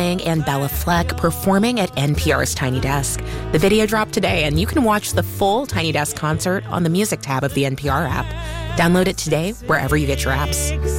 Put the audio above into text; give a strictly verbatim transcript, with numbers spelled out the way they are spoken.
and Bella Fleck performing at N P R's Tiny Desk. The video dropped today, and you can watch the full Tiny Desk concert on the Music tab of the N P R app. Download it today wherever you get your apps.